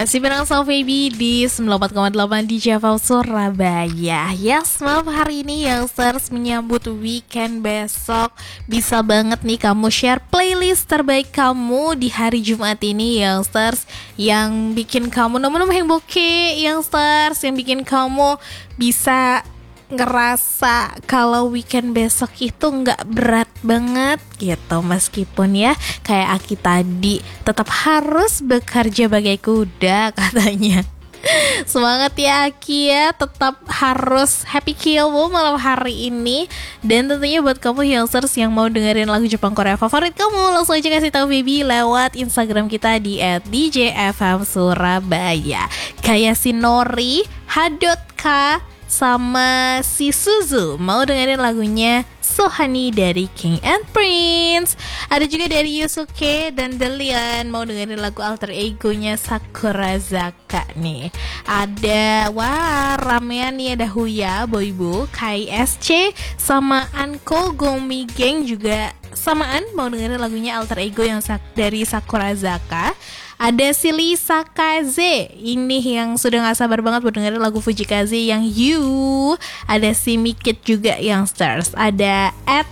Masih bareng sama Baby di 94,8 di Java Surabaya. Yes, malam hari ini Youngsters menyambut weekend besok. Bisa banget nih kamu share playlist terbaik kamu di hari Jumat ini Youngsters, yang bikin kamu nom-nom hengboke Youngsters, yang bikin kamu bisa ngerasa kalau weekend besok itu nggak berat banget gitu, meskipun ya kayak Aki tadi tetap harus bekerja bagai kuda katanya. Semangat ya Aki ya, tetap harus happy killmu malam hari ini. Dan tentunya buat kamu youngsters yang mau dengerin lagu Jepang Korea favorit kamu, langsung aja kasih tahu Baby lewat Instagram kita di @djfmsurabaya. Kayak si Nori, H.K sama si Suzu mau dengerin lagunya Sohani dari King and Prince. Ada juga dari Yusuke dan Delian mau dengerin lagu alter egonya Sakurazaka nih. Ada ramean nih, ada Huya, Boybu, Kai SC sama Anko Gomi Gang juga samaan mau dengerin lagunya alter ego yang dari Sakurazaka. Ada si Lisa Kaze, ini yang sudah gak sabar banget buat dengerin lagu Fujikaze yang You. Ada si Mikit juga yang stars. Ada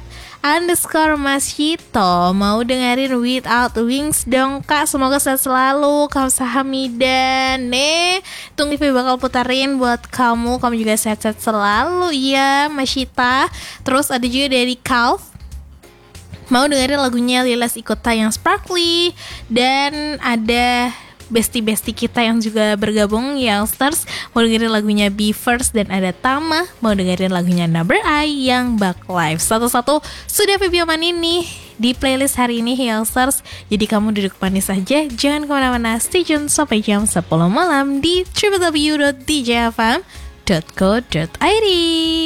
@_Mas_Hito mau dengerin Without Wings dong kak. Semoga sehat selalu. Kamsahamnida. Tunggu TV bakal putarin buat kamu. Kamu juga sehat-sehat selalu ya Mas Hita. Terus ada juga dari Calf mau dengerin lagunya Lilas Ikota yang Sparkly. Dan ada bestie-bestie kita yang juga bergabung Youngsters mau dengerin lagunya Be First. Dan ada Tama mau dengerin lagunya Number I yang Back Life. Satu-satu sudah Viviaman ini di playlist hari ini Youngsters. Jadi kamu duduk manis saja, jangan kemana-mana, stay tune sampai jam 10 malam di www.djfm.co.id.